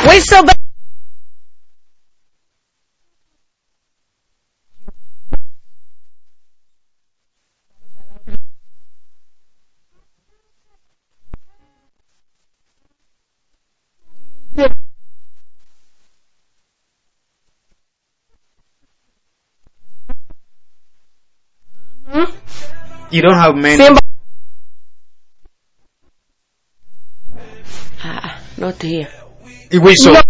We so bad. You don't have many. Not here. We saw. No.